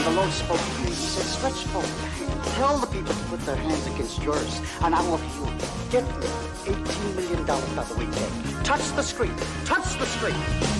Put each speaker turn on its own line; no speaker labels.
And the Lord spoke to me. He said, stretch forth your hand. Tell the people to put their hands against yours, and I will heal you. Get me $18 million out of the weekend. Touch the screen. Touch the screen.